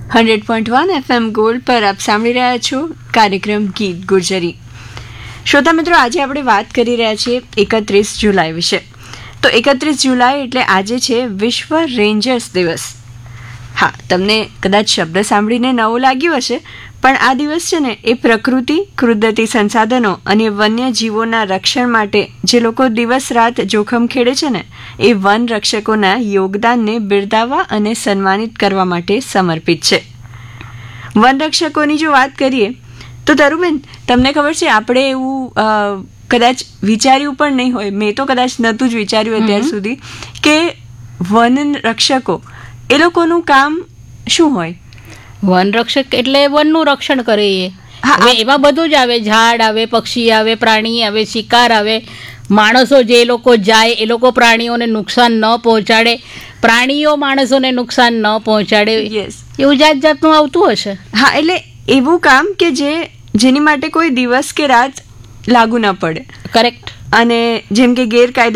100.1 FM gold પર આપ સાંભળી રહ્યા છો કાર્યક્રમ ગીત ગુર્જરી. શ્રોતા મિત્રો, આજે આપણે વાત કરી રહ્યા છીએ 31 જુલાઈ વિશે. તો 31 જુલાઈ એટલે આજે છે વિશ્વ રેન્જર્સ દિવસ. હા, તમને કદાચ શબ્દ સાંભળીને નવું લાગ્યું હશે, પણ આ દિવસ છે ને એ પ્રકૃતિ, કુદરતી સંસાધનો અને વન્ય જીવોના રક્ષણ માટે જે લોકો દિવસ રાત જોખમ ખેડે છે ને, એ વન રક્ષકોના યોગદાનને બિરદાવવા અને સન્માનિત કરવા માટે સમર્પિત છે. વન રક્ષકોની જો વાત કરીએ તો તરુબેન, તમને ખબર છે આપણે એવું કદાચ વિચાર્યું પણ નહીં હોય, મેં તો કદાચ નહોતું જ વિચાર્યું અત્યાર સુધી, કે વન રક્ષકો એ લોકોનું કામ શું હોય. વન રક્ષક એટલે વનનું રક્ષણ કરે. હવે એમાં બધું જ આવે, ઝાડ આવે, પક્ષી આવે, પ્રાણી આવે, શિકાર આવે, માણસો જે લોકો જાય એ લોકો પ્રાણીઓને નુકસાન ન પહોંચાડે, પ્રાણીઓ માણસોને નુકસાન ન પહોંચાડે, એવું જાત જાતનું આવતું હશે. હા, એટલે એવું કામ કે જેની માટે કોઈ દિવસ કે રાત લાગુ ન પડે. કરેક્ટ. અને જેમ કે ગેરકાયદે